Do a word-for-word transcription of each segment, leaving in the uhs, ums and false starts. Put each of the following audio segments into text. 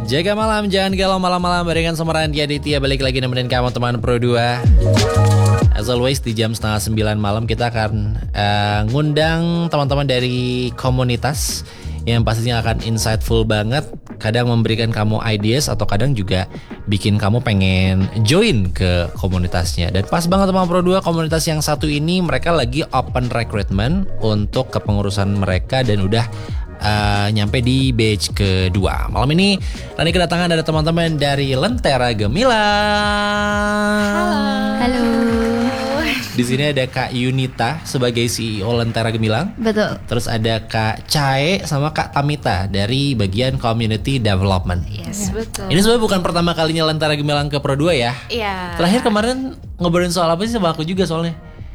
Jaga malam, jangan galau malam-malam barengan sama Randy Aditya. Balik lagi nemenin kamu teman Pro dua. As always di jam setengah sembilan malam kita akan uh, ngundang teman-teman dari komunitas yang pastinya akan insightful banget. Kadang memberikan kamu ideas atau kadang juga bikin kamu pengen join ke komunitasnya. Dan pas banget teman Pro dua, komunitas yang satu ini mereka lagi open recruitment untuk kepengurusan mereka dan udah Uh, nyampe di batch kedua. Malam ini Rani kedatangan ada teman-teman dari Lentera Gemilang. Halo. Halo. Di sini ada Kak Yunita sebagai C E O Lentera Gemilang. Betul. Terus ada Kak Cae sama Kak Tamita dari bagian Community Development. Yes, ya. Betul. Ini sebenarnya bukan pertama kalinya Lentera Gemilang ke Pro dua ya. Iya. Terakhir kemarin ngobrolin soal apa sih sama aku juga soalnya.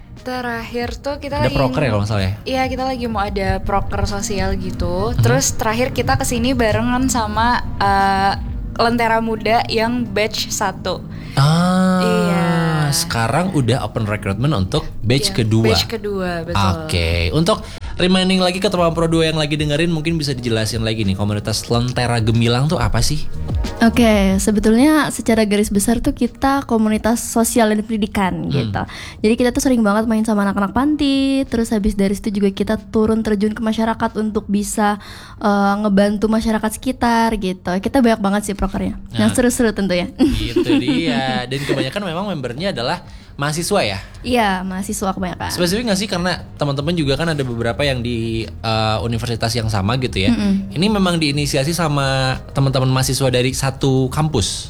Terakhir tuh kita ada lagi proker ya kalau nggak salah ya. Iya, kita lagi mau ada proker sosial gitu. Mm-hmm. Terus terakhir kita kesini barengan sama uh, Lentera Muda yang batch satu. Ah, iya. Sekarang udah open recruitment untuk batch iya, kedua. Batch kedua, betul. Oke, okay. Untuk reminding lagi ke teman Pro dua yang lagi dengerin, mungkin bisa dijelasin lagi nih komunitas Lentera Gemilang tuh apa sih? Oke, okay, sebetulnya secara garis besar tuh kita komunitas sosial dan pendidikan hmm. gitu. Jadi kita tuh sering banget main sama anak-anak panti. Terus habis dari situ juga kita turun terjun ke masyarakat untuk bisa uh, ngebantu masyarakat sekitar gitu. Kita banyak banget sih prokernya, nah, yang seru-seru tentunya. Gitu dia. Dan kebanyakan memang membernya adalah mahasiswa ya? Iya, mahasiswa kebanyakan. Spesifik gak sih? Karena teman-teman juga kan ada beberapa yang di uh, universitas yang sama gitu ya. Mm-hmm. Ini memang diinisiasi sama teman-teman mahasiswa dari satu kampus.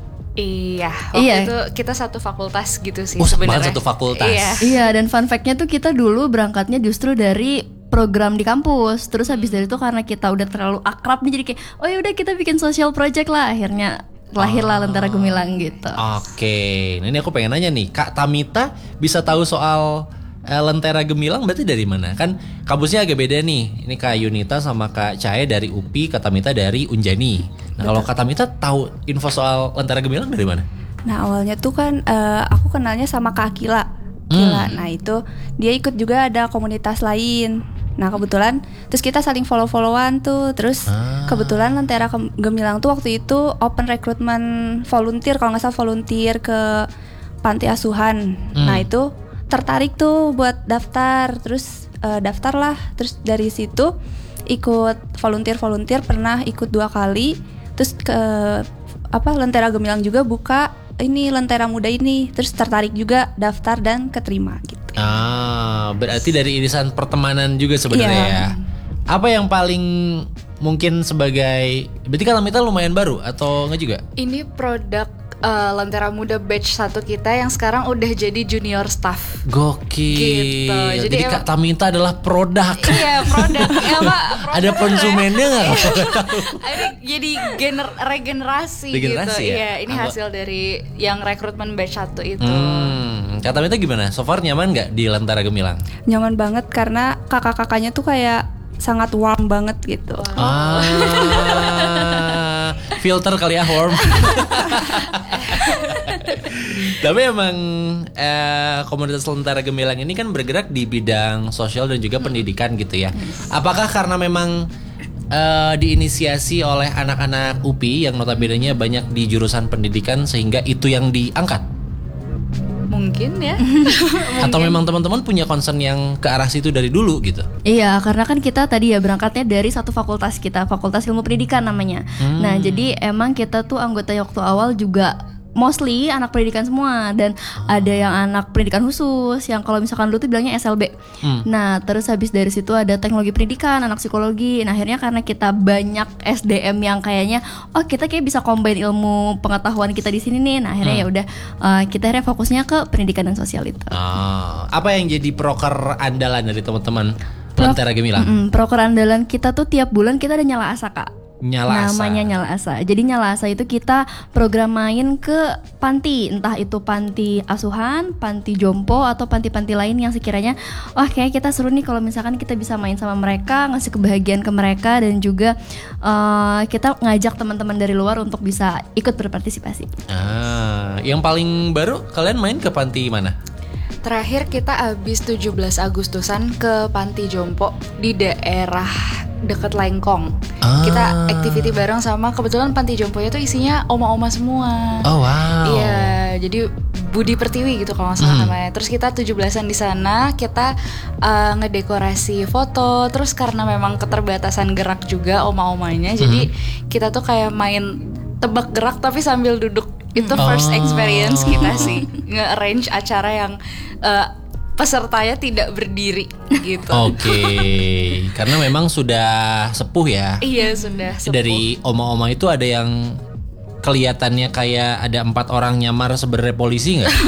Iya, waktu iya. itu kita satu fakultas gitu sih oh, sebenarnya. satu fakultas. Iya. Iya, dan fun fact-nya tuh kita dulu berangkatnya justru dari program di kampus. Terus habis dari itu karena kita udah terlalu akrab nih, jadi kayak oh ya udah kita bikin social project lah. Akhirnya lahirlah oh. Lentera Gemilang gitu. Oke, nah, ini aku pengen nanya nih, Kak Tamita bisa tahu soal eh, Lentera Gemilang berarti dari mana? Kan kampusnya agak beda nih. Ini Kak Yunita sama Kak Cae dari U P I, Kak Tamita dari Unjani. Nah, betul. Kalau Kak Tamita tahu info soal Lentera Gemilang dari mana? Nah, awalnya tuh kan uh, aku kenalnya sama Kak Akila. Akila. Hmm. Nah, itu dia ikut juga ada komunitas lain. Nah, kebetulan terus kita saling follow-followan tuh. Terus ah. kebetulan Lentera Gemilang tuh waktu itu open recruitment volunteer, kalau nggak salah volunteer ke panti asuhan. Hmm. Nah, itu tertarik tuh buat daftar. Terus uh, daftar lah. Terus dari situ ikut volunteer-volunteer, pernah ikut dua kali. Terus ke apa Lentera Gemilang juga buka ini Lentera Muda ini. Terus tertarik juga daftar dan keterima gitu. Ah, berarti dari irisan pertemanan juga sebenarnya yeah. ya. Apa yang paling mungkin sebagai, berarti kan Tamita lumayan baru atau enggak juga? Ini produk uh, Lentera Muda batch satu kita yang sekarang udah jadi junior staff. Gokil. Gitu. Jadi, jadi Kak Tamita adalah produk. Iya, produk. Ya, Pak. Ada konsumennya enggak? Jadi gener- regenerasi, regenerasi gitu. Ya? Iya, ini Apa? hasil dari yang rekrutmen batch satu itu. Hmm. Kak Tamita gimana? So far nyaman gak di Lentera Gemilang? Nyaman banget karena kakak-kakaknya tuh kayak sangat warm banget gitu. Wow. Ah, filter kali ya warm. Tapi emang eh, komunitas Lentera Gemilang ini kan bergerak di bidang sosial dan juga pendidikan gitu ya. Apakah karena memang eh, diinisiasi oleh anak-anak U P I yang notabene-nya banyak di jurusan pendidikan sehingga itu yang diangkat? Mungkin ya. Atau memang teman-teman punya concern yang ke arah situ dari dulu gitu? Iya, karena kan kita tadi ya berangkatnya dari satu fakultas kita, Fakultas Ilmu Pendidikan namanya. Hmm. Nah, jadi emang kita tuh anggota waktu awal juga mostly anak pendidikan semua. Dan oh. ada yang anak pendidikan khusus, yang kalau misalkan dulu tuh bilangnya S L B. hmm. Nah, terus habis dari situ ada teknologi pendidikan, anak psikologi. Nah, akhirnya karena kita banyak S D M yang kayaknya oh kita kayak bisa combine ilmu pengetahuan kita di sini nih. Nah, akhirnya hmm. ya udah uh, kita akhirnya fokusnya ke pendidikan dan sosial itu. oh. Apa yang jadi proker andalan dari teman-teman Lentera Gemilang? Mm-mm, proker andalan kita tuh tiap bulan kita ada nyala asa, Kak. Nyala Asa. Namanya Nyala Asa. Jadi Nyala Asa itu kita program main ke panti, entah itu panti asuhan, panti jompo atau panti-panti lain yang sekiranya wah oh, kayak kita seru nih kalau misalkan kita bisa main sama mereka, ngasih kebahagiaan ke mereka dan juga uh, kita ngajak teman-teman dari luar untuk bisa ikut berpartisipasi. Ah, yang paling baru kalian main ke panti mana? Terakhir kita abis tujuh belas Agustusan ke Panti Jompo di daerah deket Lengkong. Ah. Kita activity bareng sama kebetulan panti jomponya tuh isinya oma-oma semua. Oh wow. Iya, jadi Budi Pertiwi gitu kalau nggak salah Hmm. namanya. Terus kita tujuh belasan di sana, kita uh, ngedekorasi foto. Terus karena memang keterbatasan gerak juga oma-omanya, Hmm. jadi kita tuh kayak main tebak gerak tapi sambil duduk. Itu first Oh. experience kita sih, nge-arrange acara yang uh, pesertanya tidak berdiri gitu. Oke, karena memang sudah sepuh ya. Iya sudah sepuh. Dari oma-oma itu ada yang kelihatannya kayak ada empat orang nyamar sebenarnya polisi nggak?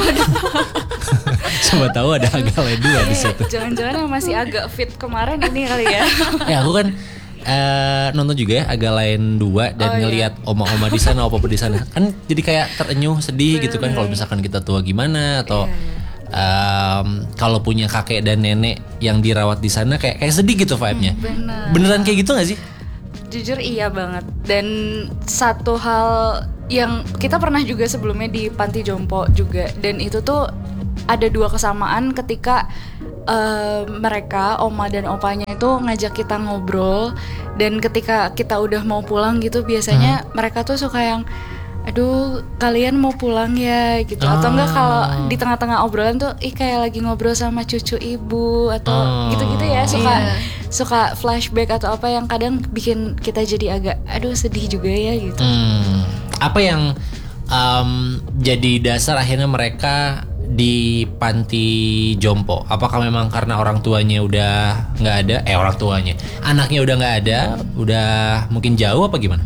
Coba tahu ada agak dua di situ. Jangan-jangan yang masih agak fit kemarin ini kali ya. Ya aku kan eh, nonton juga ya agak lain dua dan Oh, iya. ngelihat oma-oma di sana, opa-opa di sana kan jadi kayak terenyuh, sedih gitu kan kalau misalkan kita tua gimana atau em, kalau punya kakek dan nenek yang dirawat di sana kayak kayak sedih gitu vibe-nya. Bener. Beneran kayak gitu nggak sih? Jujur iya banget. Dan satu hal yang kita pernah juga sebelumnya di panti jompo juga, dan itu tuh ada dua kesamaan ketika eh, mereka oma dan opanya itu ngajak kita ngobrol, dan ketika kita udah mau pulang gitu biasanya mereka tuh suka yang aduh kalian mau pulang ya gitu, atau enggak kalau di tengah-tengah obrolan tuh ih kayak lagi ngobrol sama cucu ibu atau Oh. gitu-gitu ya, suka Iya. suka flashback atau apa yang kadang bikin kita jadi agak aduh sedih juga ya gitu. Hmm, apa yang em, jadi dasar akhirnya mereka di panti jompo? Apakah memang karena orang tuanya udah nggak ada? Eh orang tuanya, anaknya udah nggak ada, udah mungkin jauh apa gimana?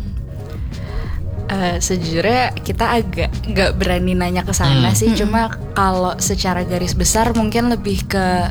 Eh, sejujurnya kita agak nggak berani nanya ke sana Hmm. sih, cuma kalau secara garis besar mungkin lebih ke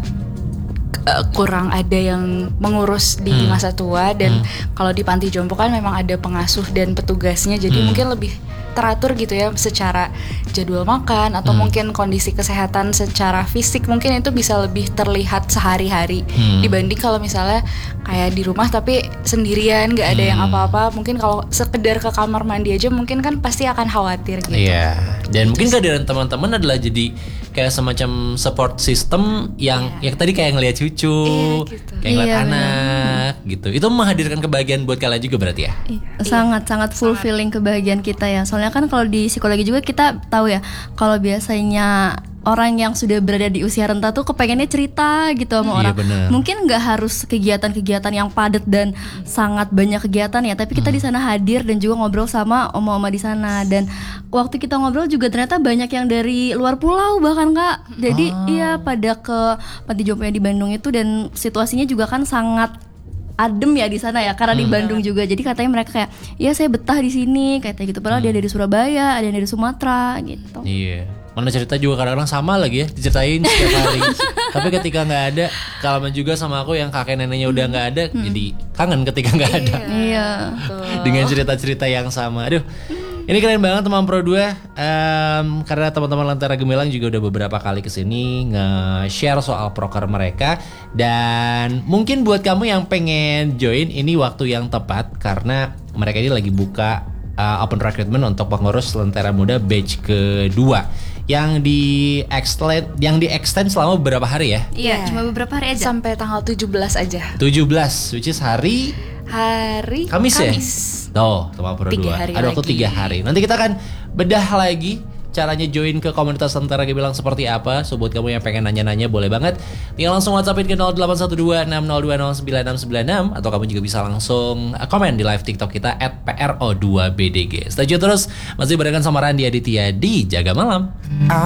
ke- kurang ada yang mengurus di Hmm. masa tua, dan kalau di panti jompo kan memang ada pengasuh dan petugasnya, jadi Hmm. mungkin lebih teratur gitu ya secara jadwal makan atau Hmm. mungkin kondisi kesehatan secara fisik mungkin itu bisa lebih terlihat sehari-hari Hmm. dibanding kalau misalnya kayak di rumah tapi sendirian nggak ada yang Hmm. apa-apa. Mungkin kalau sekedar ke kamar mandi aja mungkin kan pasti akan khawatir gitu. Iya. Dan mungkin kehadiran teman-teman adalah jadi kayak semacam support system yang yang tadi kayak ngelihat cucu, Iya, gitu. kayak ngeliat Iya, anak gitu. Itu menghadirkan kebahagiaan buat kalian juga berarti ya? Sangat sangat fulfilling kebahagiaan kita ya. Soalnya kan kalau di psikologi juga kita tahu ya, kalau biasanya orang yang sudah berada di usia renta tuh kepengennya cerita gitu sama Iya, orang. bener. Mungkin nggak harus kegiatan-kegiatan yang padat dan sangat banyak kegiatan ya, tapi kita di sana hadir dan juga ngobrol sama oma-oma di sana. Dan waktu kita ngobrol juga ternyata banyak yang dari luar pulau bahkan Kak. Jadi iya pada ke panti jompo yang di Bandung itu, dan situasinya juga kan sangat adem ya di sana ya, karena di Bandung juga. Jadi katanya mereka kayak, ya saya betah di sini kayak gitu. Padahal dia dari Surabaya, ada yang dari Sumatera gitu. Iya. Mana cerita juga kadang-kadang sama lagi ya, diceritain setiap hari. Tapi ketika nggak ada, kalaman juga sama aku yang kakek neneknya udah nggak ada, jadi kangen ketika nggak ada. Iya. Dengan cerita-cerita yang sama. Aduh, ini keren banget teman Pro dua. Em, karena teman-teman Lentera Gemilang juga udah beberapa kali kesini nge-share soal proker mereka. Dan mungkin buat kamu yang pengen join, ini waktu yang tepat karena mereka ini lagi buka uh, open recruitment untuk pengurus Lentera Muda batch kedua yang di extend yang di extend selama beberapa hari ya. Iya, cuma beberapa hari aja. Sampai tanggal tujuh belas aja. tujuh belas which is hari Hari Kamis, ya? Kamis. Tuh, teman Pro Tiga dua. hari Ada waktu lagi. tiga hari. Nanti kita akan bedah lagi caranya join ke komunitas Lentera Gemilang seperti apa. So buat kamu yang pengen nanya-nanya boleh banget. Tinggal langsung WhatsAppin ke nol delapan satu dua enam nol dua nol sembilan enam sembilan enam, atau kamu juga bisa langsung uh, komen di live TikTok kita at P R O dua B D G. Stay tune terus, masih barengan sama Randy Aditya di Jaga Malam.